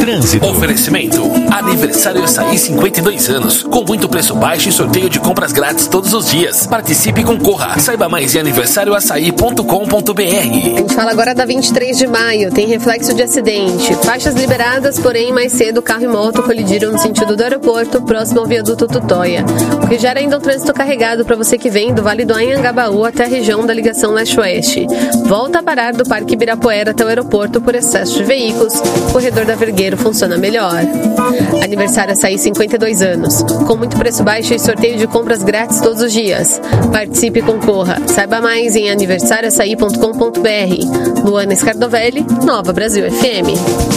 Trânsito. Oferecimento. Aniversário Açaí 52 anos. Com muito preço baixo e sorteio de compras grátis todos os dias. Participe e concorra. Saiba mais em aniversarioaçaí.com.br. A gente fala agora da 23 de maio. Tem reflexo de acidente. Faixas liberadas, porém mais cedo carro e moto colidiram no sentido do aeroporto, próximo ao viaduto Tutóia. O que gera ainda um trânsito carregado para você que vem do Vale do Anhangabaú até a região da ligação leste-oeste. Volta a parar do Parque Ibirapuera até o aeroporto por excesso de veículos. O corredor da Vergueiro funciona melhor. Aniversário Açaí 52 anos. Com muito preço baixo e sorteio de compras grátis todos os dias. Participe e concorra. Saiba mais em aniversarioaçaí.com.br. Luana Scardovelli, Nova Brasil FM.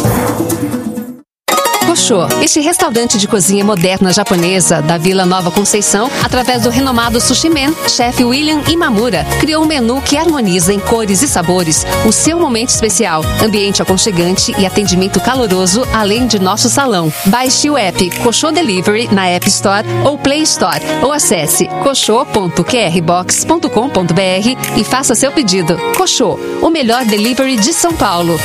Koshô, este restaurante de cozinha moderna japonesa da Vila Nova Conceição, através do renomado Sushi Man, chefe William Imamura, criou um menu que harmoniza em cores e sabores o seu momento especial, ambiente aconchegante e atendimento caloroso, além de nosso salão. Baixe o app Koshô Delivery na App Store ou Play Store, ou acesse koshô.qrbox.com.br e faça seu pedido. Koshô, o melhor delivery de São Paulo.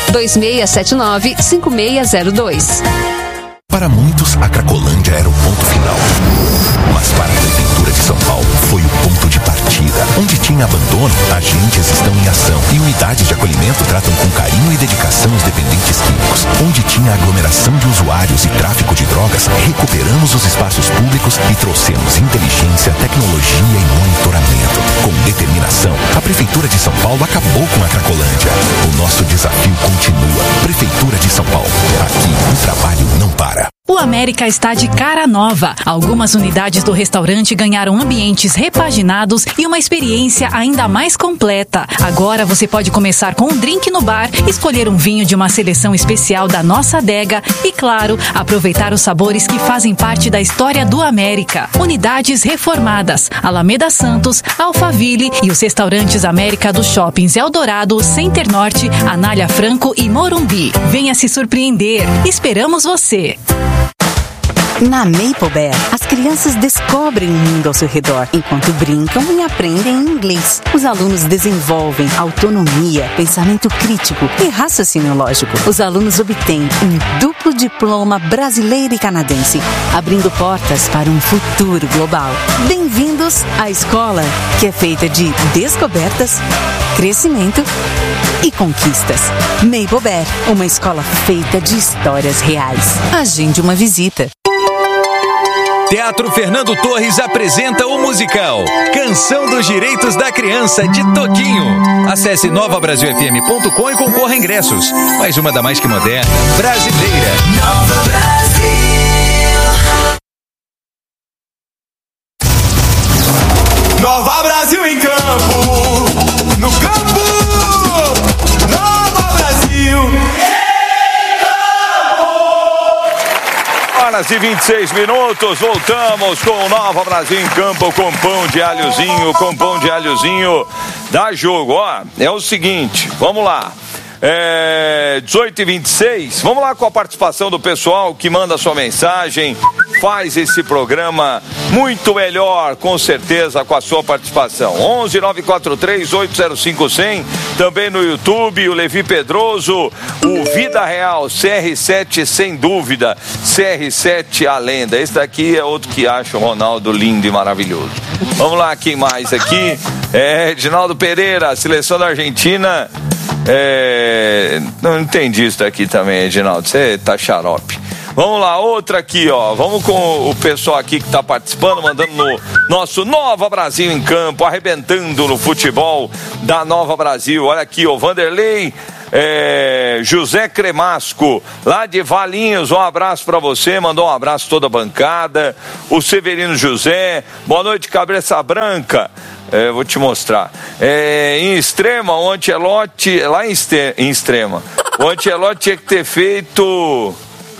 2679-5602. Para muitos, a Cracolândia era o ponto final. Mas para a Prefeitura de São Paulo, foi o ponto de partida. Onde tinha abandono, agentes estão em ação. E unidades de acolhimento tratam com carinho e dedicação os dependentes químicos. Onde tinha aglomeração de usuários e tráfico de drogas, recuperamos os espaços públicos e trouxemos inteligência, tecnologia e monitoramento. Com determinação, a Prefeitura de São Paulo acabou com a Cracolândia. O nosso desafio continua. Prefeitura de São Paulo. Aqui, o trabalho não para. O América está de cara nova. Algumas unidades do restaurante ganharam ambientes repaginados e uma experiência ainda mais completa. Agora você pode começar com um drink no bar, escolher um vinho de uma seleção especial da nossa adega e, claro, aproveitar os sabores que fazem parte da história do América. Unidades reformadas: Alameda Santos, Alphaville e os restaurantes América dos shoppings Eldorado, Center Norte, Anália Franco e Morumbi. Venha se surpreender. Esperamos você! Na Maple Bear, as crianças descobrem o mundo ao seu redor, enquanto brincam e aprendem inglês. Os alunos desenvolvem autonomia, pensamento crítico e raciocínio lógico. Os alunos obtêm um duplo diploma brasileiro e canadense, abrindo portas para um futuro global. Bem-vindos à escola, que é feita de descobertas, crescimento e conquistas. Maple Bear, uma escola feita de histórias reais. Agende uma visita. Teatro Fernando Torres apresenta o musical Canção dos Direitos da Criança, de Toquinho. Acesse novabrasilfm.com e concorra a ingressos. Mais uma da mais que moderna, brasileira. Nova Brasil. Nova Brasil em campo. No campo. Nova Brasil. Horas e 26 minutos, voltamos com o Nova Brasil em campo, com pão de alhozinho, dá jogo, ó, é o seguinte, vamos lá, 18h26, vamos lá com a participação do pessoal que manda sua mensagem, faz esse programa muito melhor, com certeza, com a sua participação. 11-943-805-100, também no YouTube, o Levi Pedroso, o Vida Real, CR7 sem dúvida, CR7 a lenda. Esse daqui é outro que acha o Ronaldo lindo e maravilhoso. Vamos lá, quem mais aqui? Edinaldo Pereira, seleção da Argentina. Não entendi isso daqui também, Edinaldo, você tá xarope. Vamos lá, outra aqui, ó. Vamos com o pessoal aqui que tá participando, mandando no nosso Nova Brasil em campo, arrebentando no futebol da Nova Brasil. Olha aqui, ó, Vanderlei José Cremasco, lá de Valinhos, um abraço pra você, mandou um abraço toda a bancada. O Severino José, boa noite, cabeça branca. Vou te mostrar. Em Extrema, o Ancelotti, lá em Extrema, o Ancelotti tinha que ter feito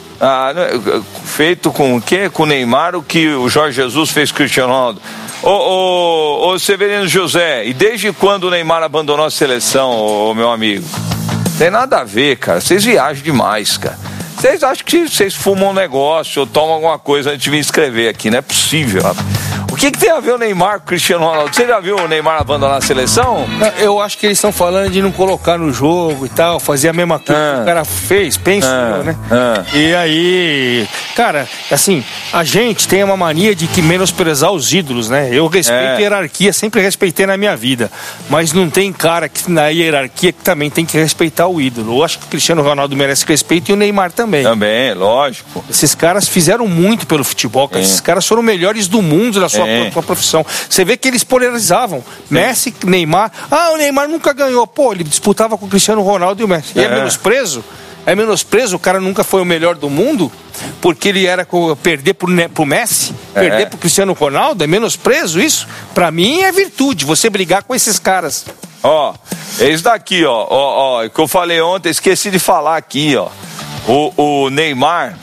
com o quê? Com o Neymar, o que o Jorge Jesus fez com o Cristiano Ronaldo. Ô Severino José, e desde quando o Neymar abandonou a seleção, meu amigo? Tem nada a ver, cara. Vocês viajam demais, cara. Vocês acham que vocês fumam um negócio ou tomam alguma coisa antes de me inscrever aqui? Não é possível, rapaz. O que tem a ver o Neymar com o Cristiano Ronaldo? Você já viu o Neymar abandonar a seleção? Eu acho que eles estão falando de não colocar no jogo e tal, fazer a mesma coisa que o cara fez, penso eu, né? E aí, cara, assim, a gente tem uma mania de que menosprezar os ídolos, né? Eu respeito a hierarquia, sempre respeitei na minha vida, mas não tem cara que na hierarquia que também tem que respeitar o ídolo. Eu acho que o Cristiano Ronaldo merece respeito e o Neymar também. Também, lógico. Esses caras fizeram muito pelo futebol, cara. Esses caras foram melhores do mundo na sua profissão. Você vê que eles polarizavam. Messi, Neymar. O Neymar nunca ganhou. Pô, ele disputava com o Cristiano Ronaldo e o Messi. E é menosprezo? É menosprezo? O cara nunca foi o melhor do mundo? Porque ele era perder pro Messi? Perder pro Cristiano Ronaldo? É menosprezo isso? Pra mim é virtude, você brigar com esses caras. É isso daqui, que eu falei ontem, esqueci de falar aqui, o Neymar,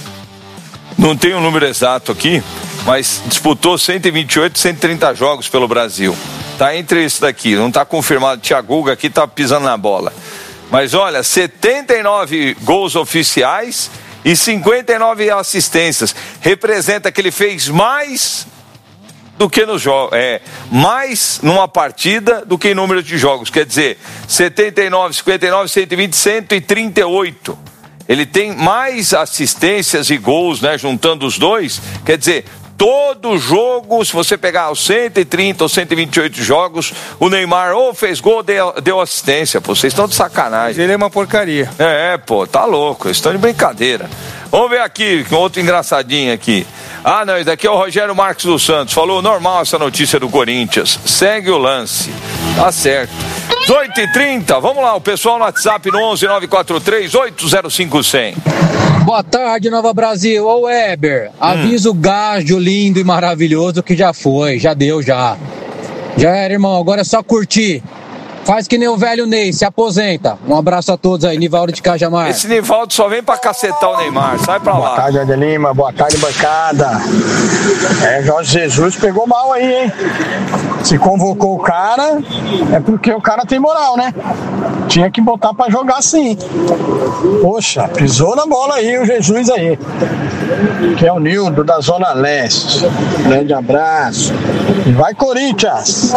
não tem um número exato aqui, mas disputou 128, 130 jogos pelo Brasil. Tá entre isso daqui, não tá confirmado. Thiago Guga aqui tá pisando na bola. Mas olha, 79 gols oficiais e 59 assistências. Representa que ele fez mais do que nos jogos, mais numa partida do que em número de jogos. Quer dizer, 79, 59, 120, 138. Ele tem mais assistências e gols, né? Juntando os dois. Quer dizer, todo jogo, se você pegar os 130 ou 128 jogos, o Neymar ou fez gol ou deu assistência. Pô, vocês estão de sacanagem. Ele é uma porcaria. Pô, tá louco. Eles estão de brincadeira. Vamos ver aqui, com outro engraçadinho aqui. Não, esse daqui é o Rogério Marques dos Santos. Falou, normal essa notícia do Corinthians. Segue o lance. Tá certo. 18h30, vamos lá, o pessoal no WhatsApp no 11-943-805-100. Boa tarde, Nova Brasil. Ô Weber, avisa o Gádio lindo e maravilhoso que já foi, já deu já. Já era, irmão, agora é só curtir. Faz que nem o velho Ney, se aposenta. Um abraço a todos aí, Nivaldo de Cajamar. Esse Nivaldo só vem pra cacetar o Neymar, sai pra lá. Boa tarde, Eder Lima, boa tarde, bancada. Jorge Jesus pegou mal aí, hein? Se convocou o cara, é porque o cara tem moral, né? Tinha que botar pra jogar sim. Poxa, pisou na bola aí o Jesus aí. Que é o Nildo da Zona Leste. Grande abraço. E vai, Corinthians!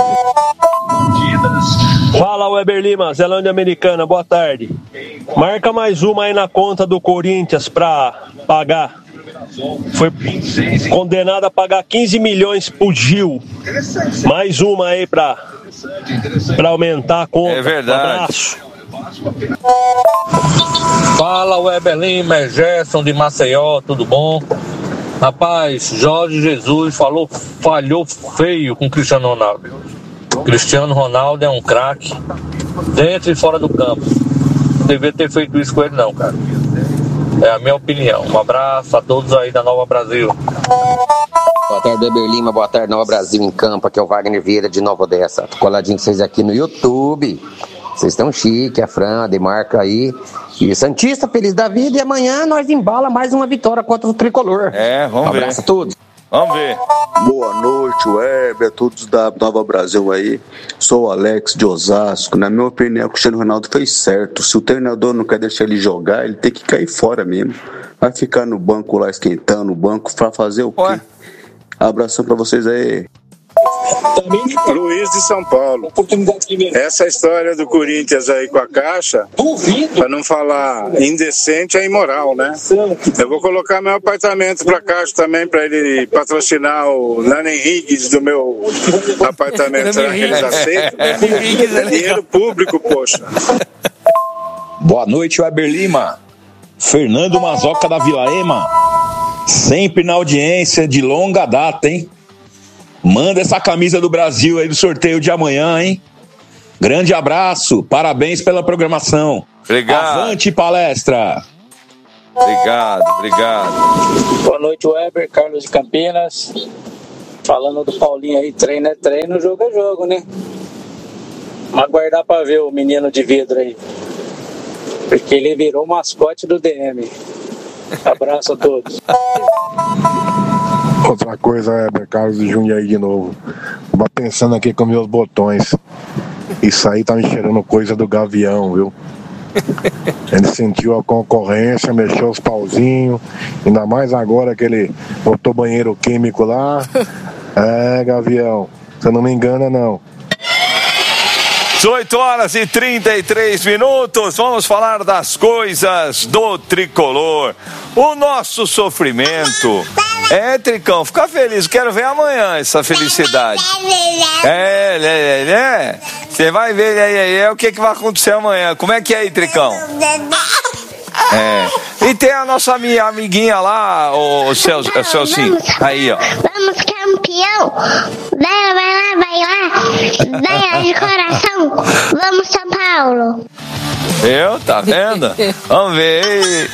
Fala, Weber Lima, Zelândia Americana, boa tarde. Marca mais uma aí na conta do Corinthians pra pagar. Foi condenado a pagar 15 milhões pro Gil. Mais uma aí pra aumentar a conta. É verdade. Um abraço. Fala, Weber Lima, é Gerson de Maceió, tudo bom? Rapaz, Jorge Jesus falhou feio com o Cristiano Ronaldo. Cristiano Ronaldo é um craque dentro e fora do campo. Não devia ter feito isso com ele não, cara. É a minha opinião. Um abraço a todos aí da Nova Brasil. Boa tarde, Weber Lima. Boa tarde, Nova Brasil em campo. Aqui é o Wagner Vieira de Nova Odessa. Tô coladinho com vocês aqui no YouTube. Vocês estão chique, a Fran, a Demarca aí. E Santista, feliz da vida. E amanhã nós embala mais uma vitória contra o Tricolor. Vamos ver. Um abraço a todos. Vamos ver. Boa noite, Weber, todos da Nova Brasil aí. Sou o Alex de Osasco. Na minha opinião, o Cristiano Ronaldo fez certo. Se o treinador não quer deixar ele jogar, ele tem que cair fora mesmo. Vai ficar no banco lá esquentando o banco pra fazer o quê? Abração pra vocês aí. Luiz de São Paulo. Essa história do Corinthians aí com a Caixa, para não falar indecente, é imoral, né? Eu vou colocar meu apartamento para Caixa também, para ele patrocinar o Nani Higgs do meu apartamento. Será que eles aceitam? É dinheiro público, poxa. Boa noite, Weber Lima. Fernando Mazoca da Vila Ema. Sempre na audiência de longa data, hein? Manda essa camisa do Brasil aí do sorteio de amanhã, hein? Grande abraço, parabéns pela programação. Obrigado. Avante palestra. Obrigado. Boa noite, Weber, Carlos de Campinas. Falando do Paulinho aí, treino é treino, jogo é jogo, né? Vamos aguardar pra ver o menino de vidro aí. Porque ele virou mascote do DM. Abraço a todos. Outra coisa, Carlos de Jundiaí de novo. Tava pensando aqui com meus botões. Isso aí tá me cheirando coisa do Gavião, viu? Ele sentiu a concorrência, mexeu os pauzinhos. Ainda mais agora que ele botou banheiro químico lá. Gavião, você não me engana, não. 18h33. Vamos falar das coisas do tricolor. O nosso sofrimento. Tricão, fica feliz. Quero ver amanhã essa felicidade. Você vai ver o que vai acontecer amanhã. Como é que é aí, Tricão? E tem a nossa amiguinha lá, o Celcinho. Aí, ó. Vamos, campeão. Vai lá de coração. Vamos, São Paulo. Tá vendo? Vamos ver.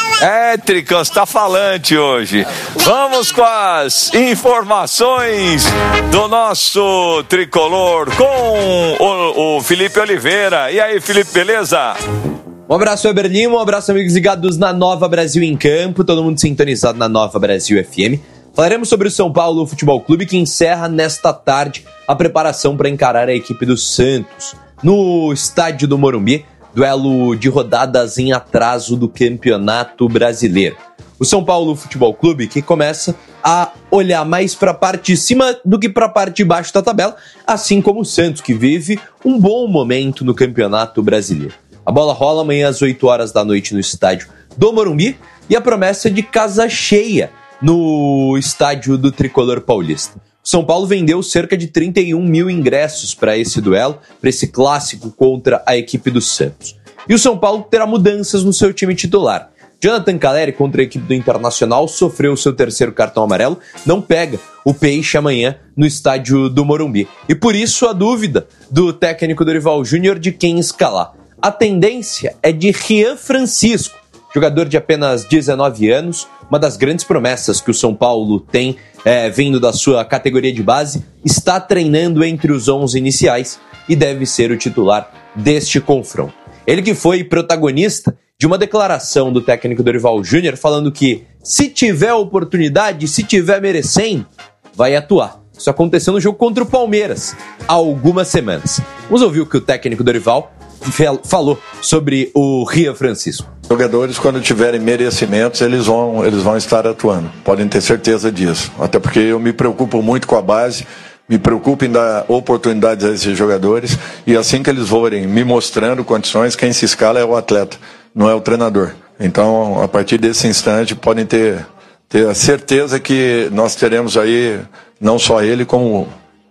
Tricão, você tá falante hoje. Vamos com as informações do nosso tricolor com o Felipe Oliveira. E aí, Felipe, beleza? Um abraço, Weber Lima, um abraço, amigos ligados na Nova Brasil em Campo, todo mundo sintonizado na Nova Brasil FM. Falaremos sobre o São Paulo Futebol Clube, que encerra nesta tarde a preparação para encarar a equipe do Santos no estádio do Morumbi, duelo de rodadas em atraso do Campeonato Brasileiro. O São Paulo Futebol Clube que começa a olhar mais para a parte de cima do que para a parte de baixo da tabela, assim como o Santos, que vive um bom momento no Campeonato Brasileiro. A bola rola amanhã às 8 horas da noite no estádio do Morumbi e a promessa de casa cheia no estádio do Tricolor Paulista. O São Paulo vendeu cerca de 31 mil ingressos para esse duelo, para esse clássico contra a equipe do Santos. E o São Paulo terá mudanças no seu time titular. Jonathan Calleri, contra a equipe do Internacional, sofreu o seu terceiro cartão amarelo, não pega o Peixe amanhã no estádio do Morumbi. E por isso a dúvida do técnico Dorival Júnior de quem escalar. A tendência é de Rian Francisco, jogador de apenas 19 anos, uma das grandes promessas que o São Paulo tem vindo da sua categoria de base, está treinando entre os 11 iniciais e deve ser o titular deste confronto. Ele que foi protagonista de uma declaração do técnico Dorival Júnior falando que se tiver oportunidade, se tiver merecendo, vai atuar. Isso aconteceu no jogo contra o Palmeiras há algumas semanas. Vamos ouvir o que o técnico Dorival falou sobre o Rian Francisco. Jogadores, quando tiverem merecimentos, eles vão estar atuando. Podem ter certeza disso. Até porque eu me preocupo muito com a base, me preocupo em dar oportunidades a esses jogadores e assim que eles forem me mostrando condições, quem se escala é o atleta, não é o treinador. Então, a partir desse instante, podem ter a certeza que nós teremos aí, não só ele, como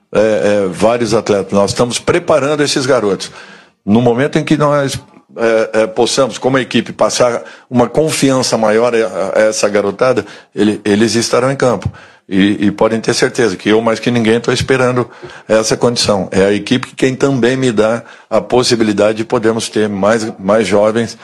vários atletas. Nós estamos preparando esses garotos. No momento em que nós possamos, como equipe, passar uma confiança maior a essa garotada, eles estarão em campo. E podem ter certeza que eu, mais que ninguém, estou esperando essa condição. É a equipe que quem também me dá a possibilidade de podermos ter mais jovens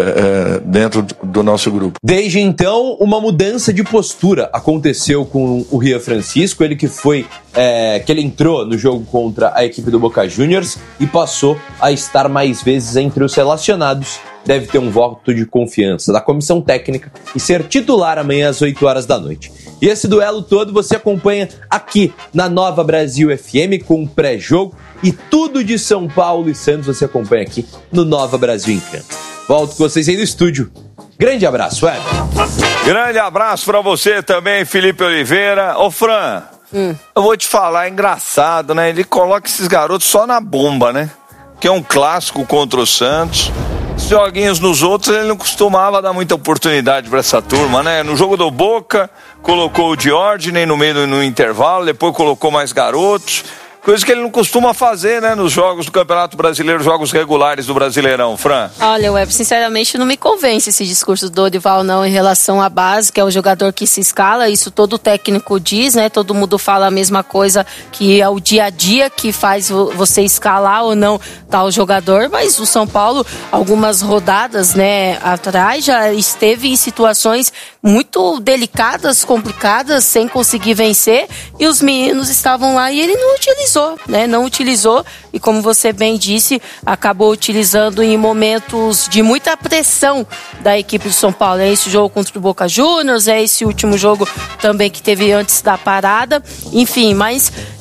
dentro do nosso grupo. Desde então, uma mudança de postura aconteceu com o Rian Francisco, ele que ele entrou no jogo contra a equipe do Boca Juniors e passou a estar mais vezes entre os relacionados. Deve ter um voto de confiança da comissão técnica e ser titular amanhã às 8 horas da noite. E esse duelo todo você acompanha aqui na Nova Brasil FM com o pré-jogo e tudo de São Paulo e Santos você acompanha aqui no Nova Brasil em Campo. Volto com vocês aí no estúdio. Grande abraço, Weber. Grande abraço pra você também, Felipe Oliveira. Ô, Fran, eu vou te falar, é engraçado, né? Ele coloca esses garotos só na bomba, né? Que é um clássico contra o Santos. Os joguinhos nos outros, ele não costumava dar muita oportunidade para essa turma, né? No jogo do Boca, colocou o Diordine no meio no intervalo, depois colocou mais garotos. Coisa que ele não costuma fazer, né? Nos jogos do Campeonato Brasileiro, jogos regulares do Brasileirão, Fran. Olha, Web, sinceramente não me convence esse discurso do Dorival não em relação à base, que é o jogador que se escala, isso todo técnico diz, né? Todo mundo fala a mesma coisa, que é o dia a dia que faz você escalar ou não tal jogador, mas o São Paulo, algumas rodadas, né, atrás, já esteve em situações muito delicadas, complicadas, sem conseguir vencer, e os meninos estavam lá e ele não utilizou, né? Não utilizou e, como você bem disse, acabou utilizando em momentos de muita pressão da equipe do São Paulo. É esse jogo contra o Boca Juniors, é esse último jogo também que teve antes da parada, enfim, mas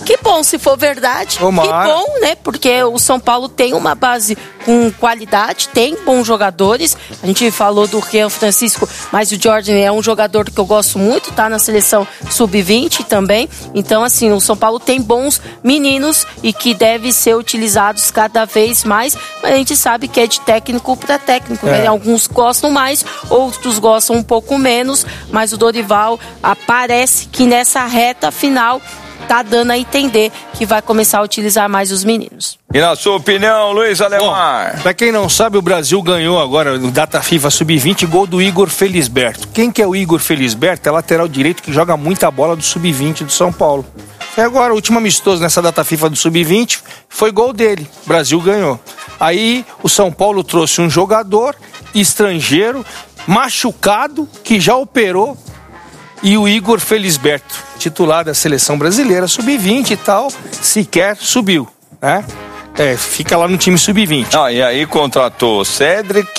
Que bom, se for verdade. Tomara. Que bom, né? Porque o São Paulo tem uma base com qualidade, tem bons jogadores. A gente falou do Rian Francisco, mas o Jordan é um jogador que eu gosto muito, tá na seleção sub-20 também. Então, assim, o São Paulo tem bons meninos e que devem ser utilizados cada vez mais. Mas a gente sabe que é de técnico para técnico, né? Alguns gostam mais, outros gostam um pouco menos, mas o Dorival parece que nessa reta final tá dando a entender que vai começar a utilizar mais os meninos. E na sua opinião, Luiz Alemar? Bom, pra quem não sabe, o Brasil ganhou agora no Data FIFA Sub-20 gol do Igor Felisberto. Quem que é o Igor Felisberto? É lateral direito que joga muita bola do Sub-20 do São Paulo. E agora, o último amistoso nessa Data FIFA do Sub-20 foi gol dele. O Brasil ganhou. Aí o São Paulo trouxe um jogador estrangeiro, machucado, que já operou, e o Igor Felisberto, titular da seleção brasileira, sub-20 e tal, sequer subiu, né? Fica lá no time sub-20. E aí contratou Cedric,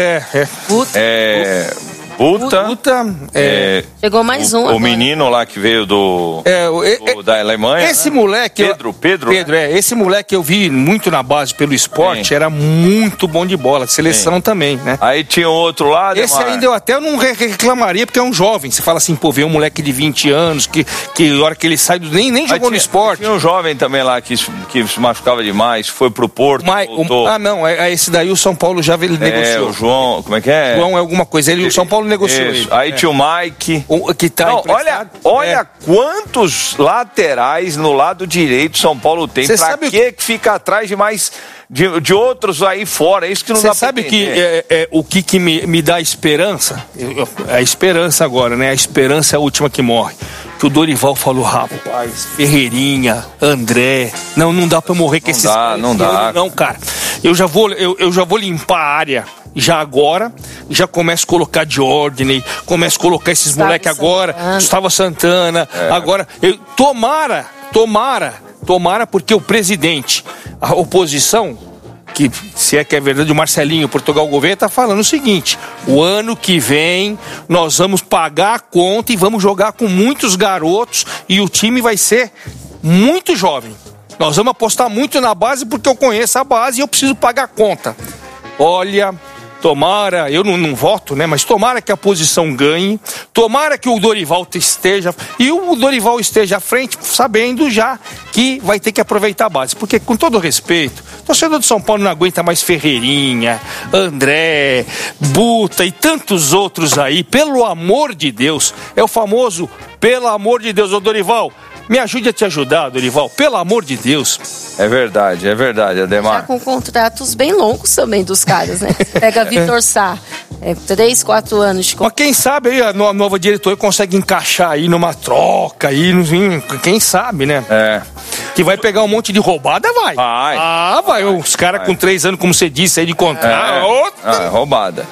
Buta, chegou mais um. O menino lá que veio da Alemanha. Esse moleque. Pedro. Esse moleque eu vi muito na base pelo esporte, era muito bom de bola, seleção também, né? Aí tinha outro lá, esse ainda eu até não reclamaria, porque é um jovem. Você fala assim, pô, vê um moleque de 20 anos, que a hora que ele sai, nem jogou no esporte. Tinha um jovem também lá que se machucava demais, foi pro Porto, voltou. Esse daí o São Paulo já negociou. O João, como é que é? João é alguma coisa, o São Paulo negociou ele. Aí tinha o Mike. Que tá olha quantos laterais no lado direito São Paulo tem. Pra sabe que fica atrás de mais de outros aí fora? É isso que não dá pra entender. Você sabe o que me dá esperança? A esperança agora, né? A esperança é a última que morre. Que o Dorival falou, rapaz, Ferreirinha, André, não dá pra morrer com esses caras. Não dá. Não, cara. Eu já vou limpar a área. Já agora, já começo a colocar Jordan, começo a colocar esses moleques agora, Gustavo Santana, agora, tomara, porque o presidente, a oposição, que se é que é verdade, o Marcelinho, Portugal Gouveia, tá falando o seguinte, o ano que vem nós vamos pagar a conta e vamos jogar com muitos garotos e o time vai ser muito jovem. Nós vamos apostar muito na base porque eu conheço a base e eu preciso pagar a conta. Olha... Tomara, eu não voto, né? Mas tomara que a posição ganhe, tomara que o Dorival esteja, e o Dorival esteja à frente, sabendo já que vai ter que aproveitar a base. Porque, com todo respeito, o torcedor de São Paulo não aguenta mais Ferreirinha, André, Buta e tantos outros aí. Pelo amor de Deus, é o famoso, pelo amor de Deus, ô Dorival. Me ajude a te ajudar, Dorival, pelo amor de Deus. É verdade, Ademar. Já com contratos bem longos também dos caras, né? Pega Vitor Sá, 3, 4 anos de... Mas quem sabe aí a nova diretoria consegue encaixar aí numa troca aí, quem sabe, né? Que vai pegar um monte de roubada, vai. Vai. Os caras com 3 anos, como você disse aí, de contrato. Roubada.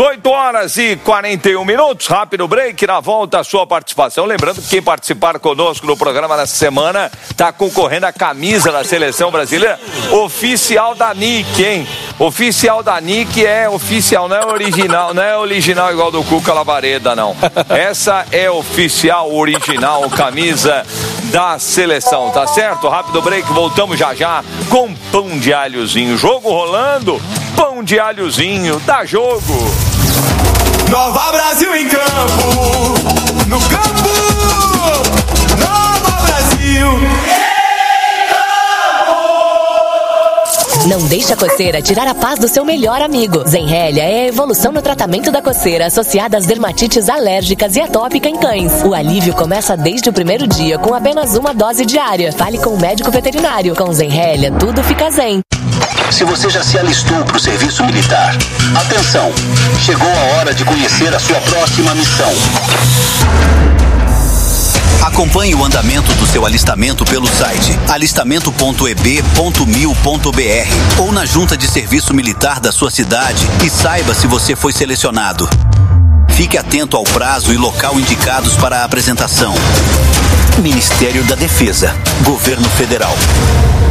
18h41, rápido break, na volta a sua participação. Lembrando que quem participar conosco no programa nessa semana está concorrendo à camisa da seleção brasileira, oficial da Nick, hein? Oficial da Nick é oficial, não é original igual do Cuca Lavareda, não. Essa é oficial, original, camisa da seleção, tá certo? Rápido break, voltamos já com pão de alhozinho. Jogo rolando, pão de alhozinho, dá jogo. Nova Brasil em campo, no campo, Nova Brasil. Não deixe a coceira tirar a paz do seu melhor amigo. Zenrelia é a evolução no tratamento da coceira associada às dermatites alérgicas e atópica em cães. O alívio começa desde o primeiro dia com apenas uma dose diária. Fale com o médico veterinário. Com Zenrelia, tudo fica zen. Se você já se alistou para o serviço militar, atenção! Chegou a hora de conhecer a sua próxima missão. Acompanhe o andamento do seu alistamento pelo site alistamento.eb.mil.br ou na junta de serviço militar da sua cidade e saiba se você foi selecionado. Fique atento ao prazo e local indicados para a apresentação. Ministério da Defesa, Governo Federal.